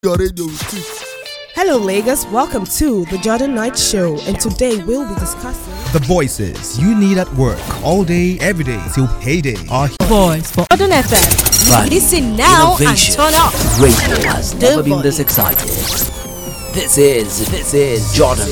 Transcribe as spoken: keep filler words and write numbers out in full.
Your radio with it. Hello, Lagos. Welcome to the Jordan Knight Show, and today we'll be discussing the voices you need at work all day, every day till payday are voice for Jordan F M. Right. Listen now Innovation. and turn up. Radio has never The been voice. this excited. This is this is Jordan